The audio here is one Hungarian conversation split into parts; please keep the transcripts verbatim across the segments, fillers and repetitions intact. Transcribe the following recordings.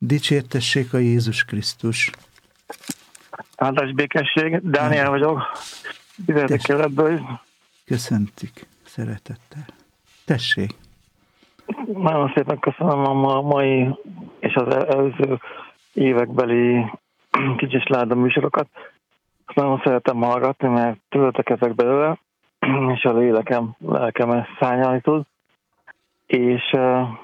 Dicsértessék a Jézus Krisztus. Áldás békesség, Dániel vagyok, tizedik kerületből. Köszöntük szeretettel. Tessék. Nagyon szépen köszönöm a mai és az előző évekbeli kicsis láda műsorokat. Nagyon szeretem hallgatni, mert töltek ezek belőle, és a lélekem, lelkem ezt szányalni tud. És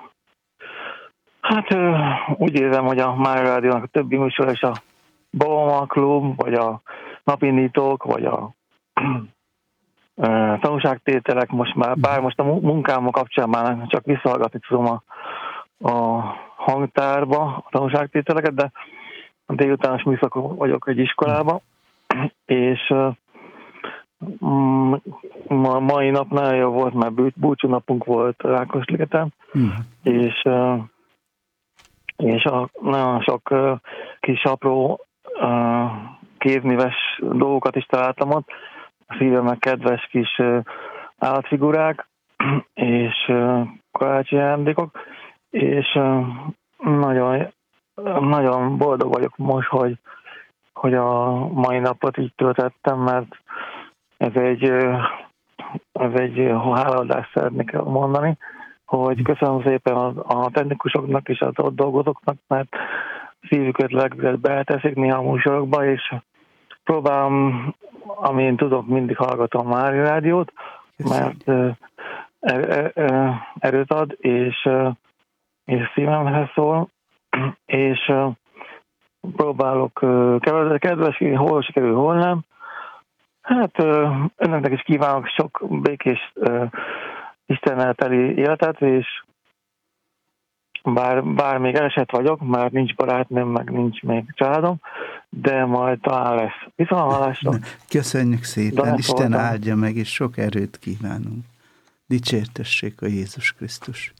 hát úgy érzem, hogy a Mária Rádiónak a többi műsor és a Balma Klub, vagy a Napindítók, vagy a tanúságtételek most már, bár most a munkámmal kapcsán már csak visszahallgatni tudom a, a hangtárba a tanúságtételeket, de a délutános műszak vagyok egy iskolában, és ma, mai nap nagyon jó volt, mert búcsú napunk volt Rákosligeten, mm. és, és a, nagyon sok kis apró kézműves dolgokat is találtam ott, a szívemnek kedves kis állatfigurák, és karácsonyi ajándékok, és nagyon, nagyon boldog vagyok most, hogy, hogy a mai napot így töltettem, mert ez egy, ez egy hálaadást szeretnék mondani, hogy köszönöm szépen a, a technikusoknak és az ott dolgozóknak, mert szívüket, lelküket beleteszik néha a műsorokba, és próbálom, amint tudok, mindig hallgatom a Mária Rádiót, mert er, er, erőt ad, és, és szívemhez szól, és próbálok kedves, hol sikerül, hol nem. Hát önöknek is kívánok sok békés Istennel teli életet, és bár, bár még elesett vagyok, már nincs barátnőm, meg nincs még családom, de majd talán lesz. Viszont hallásra. Köszönjük szépen, Isten áldja meg, és sok erőt kívánunk. Dicsértessék a Jézus Krisztus.